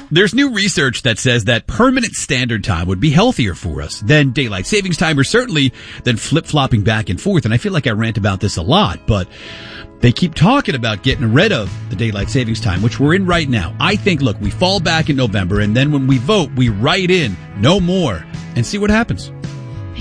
There's new research that says that permanent standard time would be healthier for us than daylight savings time, or certainly than flip-flopping back and forth. And I feel like I rant about this a lot, but they keep talking about getting rid of the daylight savings time, which we're in right now. I think, look, we fall back in November, and then when we vote, we write in no more and see what happens.